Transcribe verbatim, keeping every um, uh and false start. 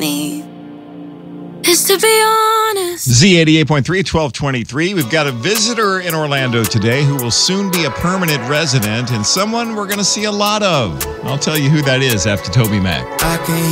me is to be honest. Z eighty-eight point three, twelve twenty-three. We've got a visitor in Orlando today who will soon be a permanent resident and someone we're going to see a lot of. I'll tell you who that is after Toby Mac. I can